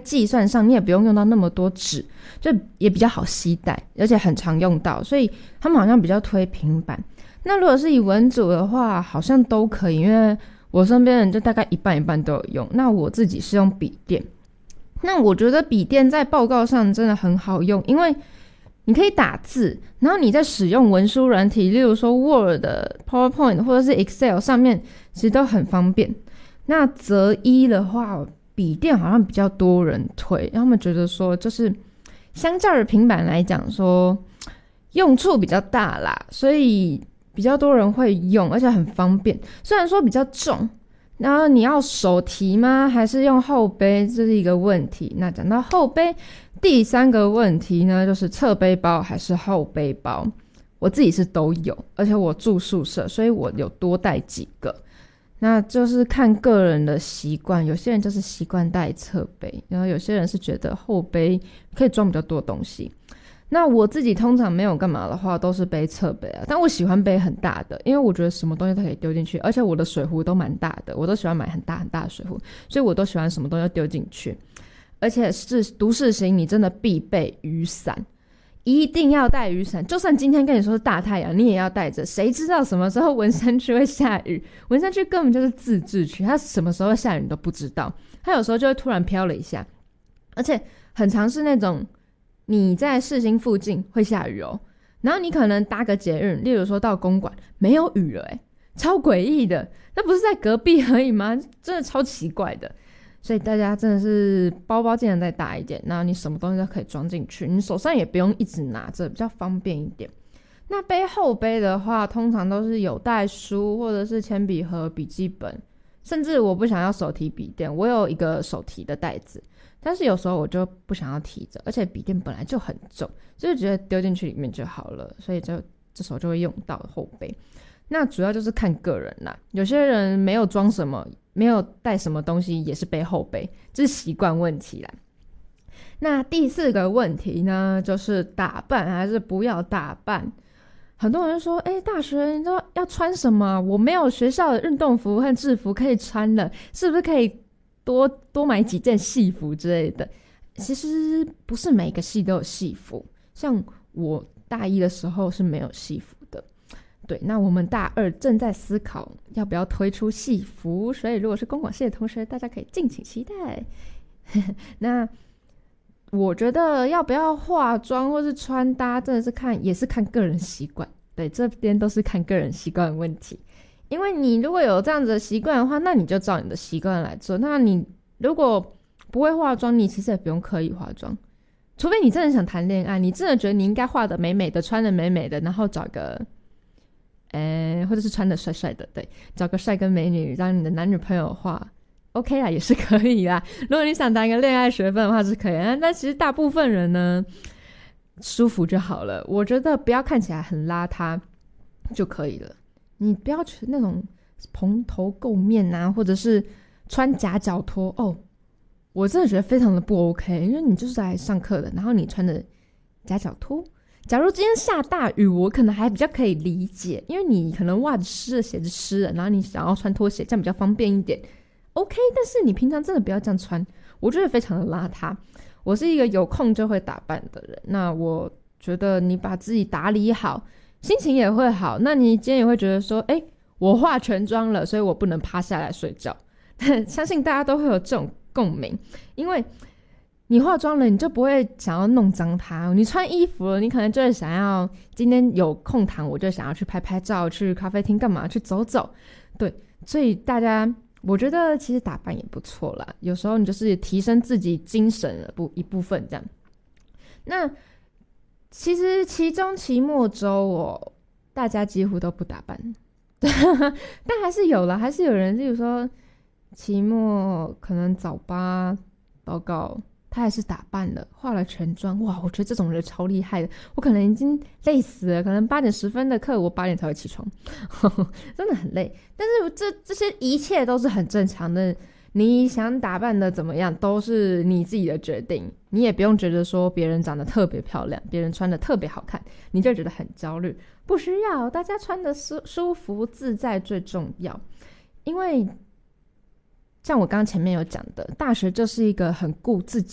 计算上你也不用用到那么多纸，就也比较好携带，而且很常用到，所以他们好像比较推平板。那如果是以文组的话，好像都可以，因为我身边人就大概一半一半都有用。那我自己是用笔电，那我觉得笔电在报告上真的很好用，因为你可以打字，然后你在使用文书软体，例如说 Word、PowerPoint 或者是 Excel 上面，其实都很方便。那择一的话，笔电好像比较多人推，他们觉得说就是相较于平板来讲说用处比较大啦，所以比较多人会用，而且很方便。虽然说比较重，然后你要手提吗？还是用后背？这是一个问题。那讲到后背，第三个问题呢，就是侧背包还是后背包？我自己是都有，而且我住宿舍，所以我有多带几个。那就是看个人的习惯，有些人就是习惯带侧背，然后有些人是觉得后背可以装比较多东西。那我自己通常没有干嘛的话都是背侧背啊，但我喜欢背很大的，因为我觉得什么东西都可以丢进去，而且我的水壶都蛮大的，我都喜欢买很大很大的水壶，所以我都喜欢什么东西都丢进去。而且是都市型，你真的必备雨伞，一定要带雨伞，就算今天跟你说是大太阳，你也要带着。谁知道什么时候文山区会下雨？文山区根本就是自治区，它什么时候下雨你都不知道，它有时候就会突然飘了一下，而且很常是那种你在市心附近会下雨哦，然后你可能搭个捷运，例如说到公馆没有雨了超诡异的，那不是在隔壁而已吗？真的超奇怪的。所以大家真的是包包尽量再大一点，然后你什么东西都可以装进去，你手上也不用一直拿着，比较方便一点。那背后背的话，通常都是有带书或者是铅笔盒、笔记本，甚至我不想要手提笔电，我有一个手提的袋子，但是有时候我就不想要提着，而且笔电本来就很重，就是觉得丢进去里面就好了，所以就这时候就会用到后背。那主要就是看个人啦，有些人没有装什么，没有带什么东西也是背后背，这是习惯问题啦。那第四个问题呢，就是打扮还是不要打扮。很多人说大学你知道要穿什么？我没有学校的运动服和制服可以穿了，是不是可以多买几件戏服之类的？其实不是每个系都有戏服，像我大一的时候是没有戏服的。对，那我们大二正在思考要不要推出戏服，所以如果是公广系的同学，大家可以敬请期待。那我觉得要不要化妆或是穿搭，真的是也是看个人习惯。对，这边都是看个人习惯的问题。因为你如果有这样子的习惯的话，那你就照你的习惯来做。那你如果不会化妆，你其实也不用刻意化妆，除非你真的想谈恋爱，你真的觉得你应该画的美美的，穿的美美的，然后找个或者是穿的帅帅的，对，找个帅哥美女让你的男女朋友画 OK 啦，也是可以啦。如果你想当一个恋爱学分的话是可以的，但其实大部分人呢舒服就好了，我觉得不要看起来很邋遢就可以了。你不要去那种蓬头垢面啊，或者是穿夹脚拖我真的觉得非常的不 OK， 因为你就是来上课的，然后你穿的夹脚拖，假如今天下大雨，我可能还比较可以理解，因为你可能袜子湿了，鞋子湿了，然后你想要穿拖鞋，这样比较方便一点 OK， 但是你平常真的不要这样穿，我觉得非常的邋遢。我是一个有空就会打扮的人，那我觉得你把自己打理好，心情也会好。那你今天也会觉得说我化全妆了，所以我不能趴下来睡觉相信大家都会有这种共鸣，因为你化妆了，你就不会想要弄脏它。你穿衣服了，你可能就是想要今天有空堂，我就想要去拍拍照，去咖啡厅干嘛，去走走。对，所以大家我觉得其实打扮也不错啦，有时候你就是提升自己精神的一部分这样。那其实期中期末周大家几乎都不打扮但还是有啦，还是有人例如说期末可能早八报告他还是打扮了，化了全妆。哇，我觉得这种人超厉害的，我可能已经累死了，可能8点10分的课我8点才会起床真的很累。但是这些一切都是很正常的，你想打扮的怎么样都是你自己的决定，你也不用觉得说别人长得特别漂亮，别人穿的特别好看你就觉得很焦虑，不需要，大家穿的舒服自在最重要。因为像我刚刚前面有讲的，大学就是一个很顾自